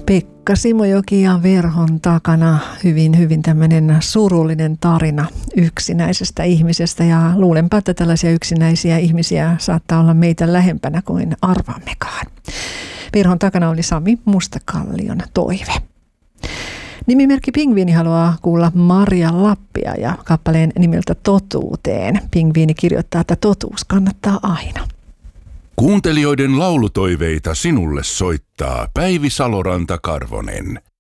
Pekka Simojoki ja verhon takana hyvin tämmöinen surullinen tarina yksinäisestä ihmisestä, ja luulenpa, että tällaisia yksinäisiä ihmisiä saattaa olla meitä lähempänä kuin arvaammekaan. Verhon takana oli Sami Mustakallion toive. Nimimerkki Pingviini haluaa kuulla Marja Lappia ja kappaleen nimeltä Totuuteen. Pingviini kirjoittaa, että totuus kannattaa aina. Kuuntelijoiden laulutoiveita sinulle soittaa Päivi Saloranta Karvonen.